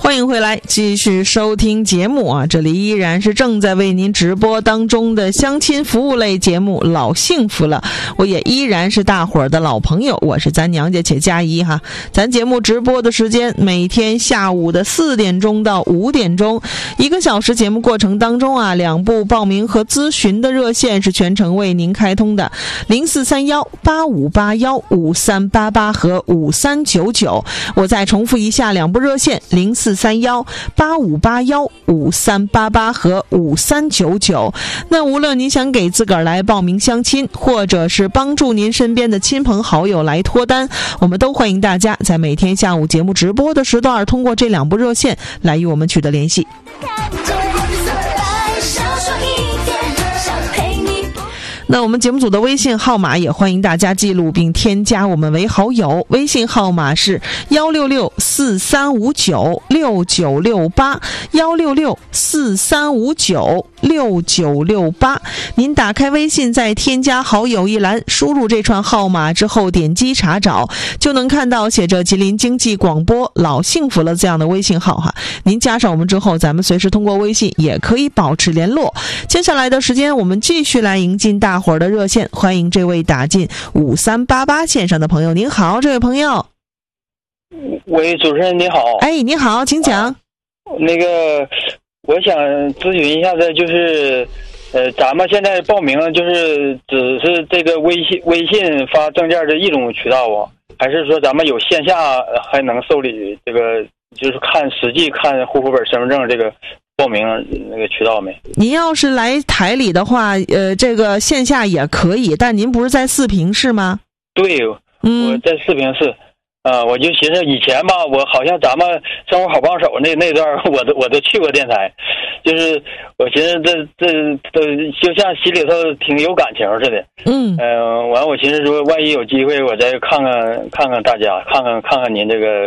欢迎回来，继续收听节目啊！这里依然是正在为您直播当中的相亲服务类节目《老幸福了》，我也依然是大伙儿的老朋友，我是咱娘家且佳怡哈。咱节目直播的时间每天下午的4点钟到5点钟，1个小时节目过程当中啊，2部报名和咨询的热线是全程为您开通的，043185815388和5399。我再重复一下2部热线，043185815388和5399。那无论您想给自个儿来报名相亲，或者是帮助您身边的亲朋好友来脱单，我们都欢迎大家在每天下午节目直播的时段，通过这2部热线来与我们取得联系。那我们节目组的微信号码也欢迎大家记录并添加我们为好友，微信号码是16643596968，16643596968。您打开微信，在添加好友一栏输入这串号码之后，点击查找，就能看到写着吉林经济广播老幸福了这样的微信号哈。您加上我们之后，咱们随时通过微信也可以保持联络。接下来的时间，我们继续来迎进大伙儿的热线，欢迎这位打进5388线上的朋友。您好，这位朋友。 喂，主持人你好。 哎，你好，请讲。 那个，我想咨询一下子，就是咱们现在报名就是只是这个微信发证件的一种渠道啊，还是说咱们有线下还能受理这个，就是实际看户口本、身份证这个报名那个渠道没？您要是来台里的话，这个线下也可以，但您不是在四平市吗？ 对，我在四平市。我就寻思以前吧，我好像咱们生活好帮手那段我都去过电台，就是我寻思这就像心里头挺有感情似的。完我寻思说，万一有机会我再看看大家，看看您这个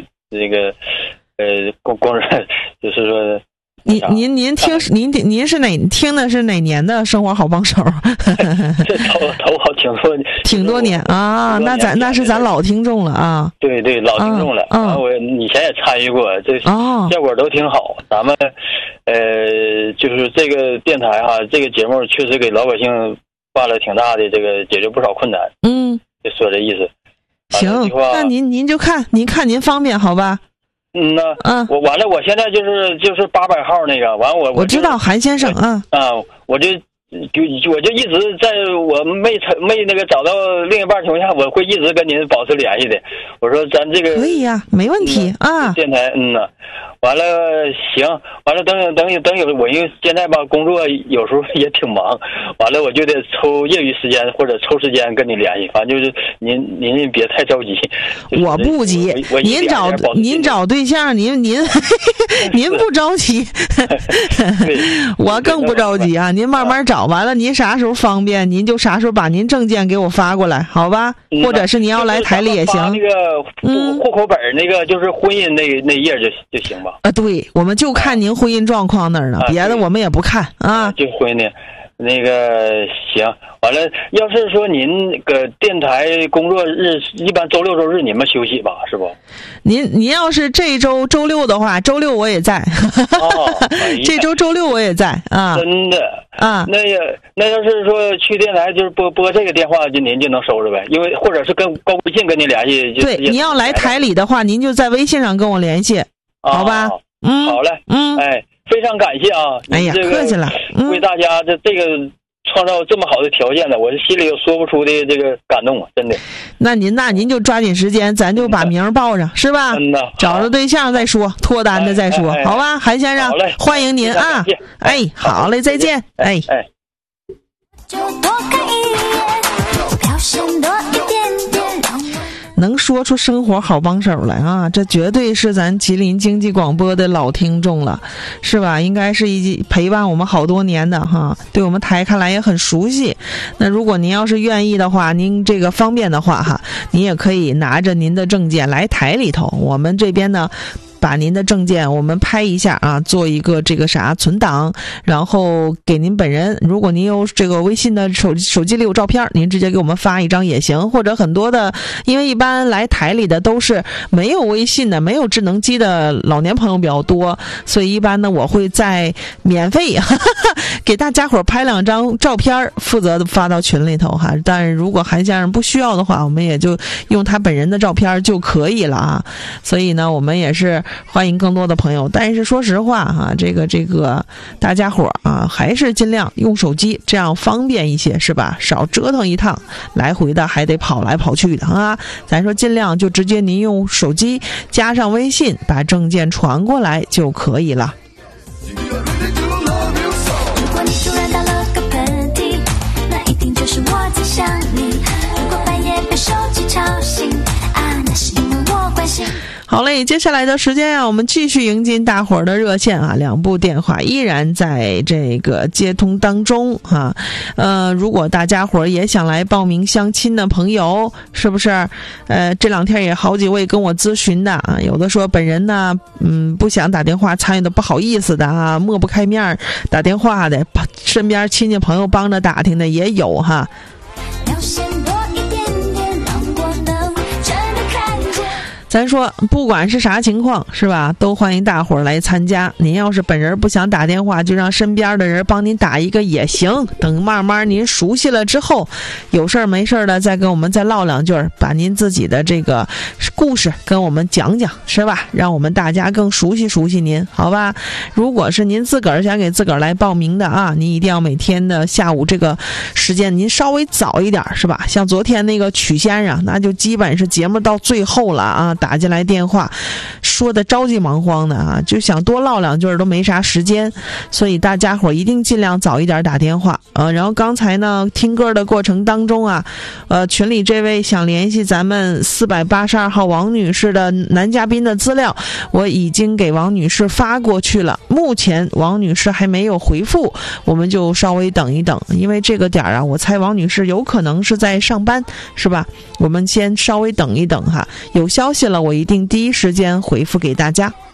工人，就是说。您是听的是哪年的生活好帮手？ 这头好挺多年啊，那是咱老听众了啊。 对，老听众了。我以前也参与过，这效果都挺好。咱们就是这个电台哈，这个节目确实给老百姓办了挺大的这个解决不少困难。就说这意思。 行，那您就看您方便好吧？ 我完了，我现在就是800号那个，完我知道韩先生我就一直在我没那个找到另一半情况下，我会一直跟您保持联系的。我说咱这个可以呀，没问题啊。 电台完了行，完了等有我因为现在吧工作有时候也挺忙，完了我就得抽业余时间或者抽时间跟你联系，反正就是您别太着急。 我不急，您找对象，您不着急，我更不着急啊！您慢慢找，完了您啥时候方便，您就啥时候把您证件给我发过来，好吧？或者是您要来台里也行。 那个户口本那个就是婚姻那页就行吧？ 对，我们就看您婚姻状况那儿呢，别的我们也不看啊。 就婚姻那个行，完了，要是说您个电台工作日一般周6周日你们休息吧，是不？ 您要是这周周六的话，周六我也在。这周周六我也在啊。 真的啊？那要是说去电台就是拨这个电话，您就能收着呗？因为或者是跟微信跟您联系。 对，您要来台里的话，您就在微信上跟我联系，好吧？ 好嘞，非常感谢啊！ 哎呀，客气了， 为大家这个创造这么好的条件呢，我心里有说不出的这个感动啊，真的。那您就抓紧时间，咱就把名报上，是吧？找着对象再说，脱单的再说，好吧？韩先生，欢迎您啊！好嘞，再见，就多看一眼，表现多一点点。能说出生活好帮手来啊，这绝对是咱吉林经济广播的老听众了，是吧？应该是陪伴我们好多年的哈，对我们台看来也很熟悉。那如果您要是愿意的话，您这个方便的话哈，您也可以拿着您的证件来台里头，我们这边呢把您的证件我们拍一下啊，做一个这个存档，然后给您本人。如果您有这个微信的手机里有照片，您直接给我们发一张也行，或者很多的，因为一般来台里的都是没有微信的、没有智能机的老年朋友比较多，所以一般呢我会在免费给大家伙拍2张照片，负责发到群里头哈。但是如果韩先生不需要的话，我们也就用他本人的照片就可以了啊。所以呢，我们也是欢迎更多的朋友。但是说实话哈，这个大家伙啊，还是尽量用手机，这样方便一些，是吧？少折腾一趟，来回的还得跑来跑去的啊。咱说尽量就直接您用手机加上微信，把证件传过来就可以了。如果你突然打了个喷嚏，那一定就是我在想你。如果半夜被手机吵醒啊，那是因为我关心。好嘞，接下来的时间我们继续迎进大伙儿的热线啊，2部电话依然在这个接通当中啊。如果大家伙儿也想来报名相亲的朋友，是不是？这2天也好几位跟我咨询的啊，有的说本人呢，不想打电话参与的，不好意思的啊，抹不开面打电话的，身边亲戚朋友帮着打听的也有哈。咱说不管是啥情况，是吧，都欢迎大伙儿来参加。您要是本人不想打电话，就让身边的人帮您打一个也行。等慢慢您熟悉了之后，有事儿没事儿的再跟我们再唠2句，把您自己的这个故事跟我们讲讲，是吧？让我们大家更熟悉熟悉您，好吧？如果是您自个儿想给自个儿来报名的啊，您一定要每天的下午这个时间您稍微早一点，是吧？像昨天那个曲先生，那就基本是节目到最后了啊，打进来电话说的着急忙慌的啊，就想多唠2句都没啥时间，所以大家伙一定尽量早一点打电话。然后刚才呢听歌的过程当中啊，群里这位想联系咱们482号王女士的男嘉宾的资料，我已经给王女士发过去了，目前王女士还没有回复，我们就稍微等一等，因为这个点啊，我猜王女士有可能是在上班，是吧？我们先稍微等一等哈，有消息了我一定第一时间回复给大家。